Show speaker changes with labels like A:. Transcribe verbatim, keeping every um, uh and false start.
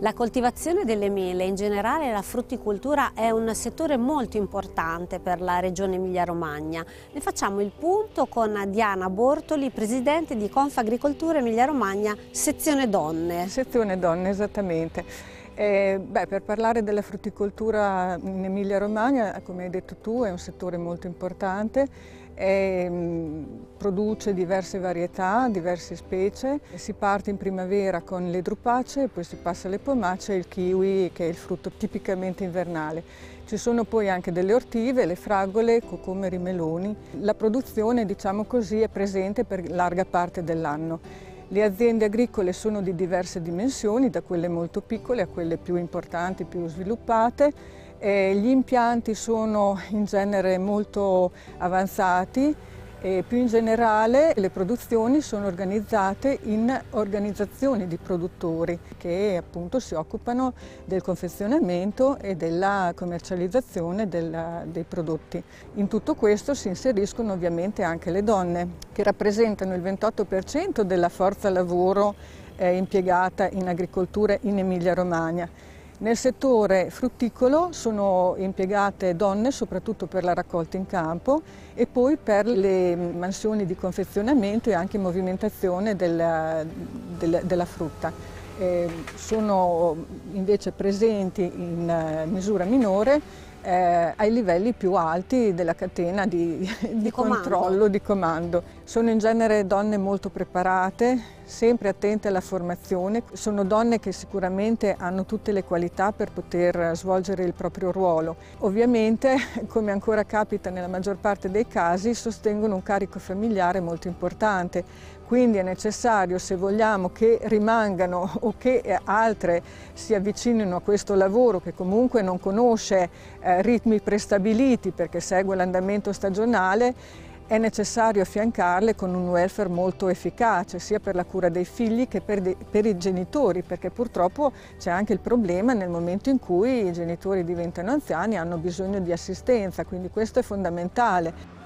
A: La coltivazione delle mele, in generale la frutticoltura, è un settore molto importante per la regione Emilia-Romagna. Ne facciamo il punto con Diana Bortoli, presidente di Confagricoltura Emilia-Romagna, sezione donne.
B: Sezione donne, esattamente. Eh, beh, per parlare della frutticoltura in Emilia-Romagna, come hai detto tu, è un settore molto importante. E, mh, produce diverse varietà, diverse specie. Si parte in primavera con le drupacee, poi si passa alle pomace e il kiwi, che è il frutto tipicamente invernale. Ci sono poi anche delle ortive, le fragole, cocomeri, meloni. La produzione, diciamo così, è presente per larga parte dell'anno. Le aziende agricole sono di diverse dimensioni, da quelle molto piccole a quelle più importanti, più sviluppate. Eh, gli impianti sono in genere molto avanzati e più in generale le produzioni sono organizzate in organizzazioni di produttori che appunto si occupano del confezionamento e della commercializzazione della, dei prodotti. In tutto questo si inseriscono ovviamente anche le donne, che rappresentano il ventotto per cento della forza lavoro eh, impiegata in agricoltura in Emilia-Romagna. Nel settore frutticolo sono impiegate donne soprattutto per la raccolta in campo e poi per le mansioni di confezionamento e anche movimentazione della, della, della frutta. Eh, sono invece presenti in misura minore eh, ai livelli più alti della catena di, di, di controllo, di comando. Sono in genere donne molto preparate, sempre attente alla formazione. Sono donne che sicuramente hanno tutte le qualità per poter svolgere il proprio ruolo. Ovviamente, come ancora capita nella maggior parte dei casi, sostengono un carico familiare molto importante. Quindi è necessario, se vogliamo che rimangano o che altre si avvicinino a questo lavoro che comunque non conosce eh, ritmi prestabiliti perché segue l'andamento stagionale, è necessario affiancarle con un welfare molto efficace, sia per la cura dei figli che per, de, per i genitori, perché purtroppo c'è anche il problema nel momento in cui i genitori diventano anziani e hanno bisogno di assistenza, quindi questo è fondamentale.